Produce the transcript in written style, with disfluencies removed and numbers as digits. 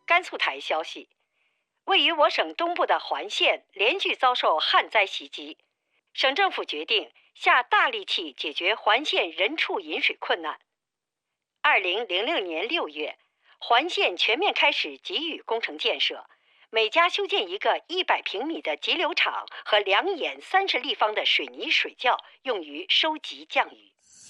甘肃台消息，位于我省东部的环县连续遭受旱灾袭击，省政府决定下大力气解决环县人畜饮水困难。2006年6月，环县全面开始集雨工程建设，每家修建一个100平米的集流场和2眼30立方的水泥水窖，用于收集降雨。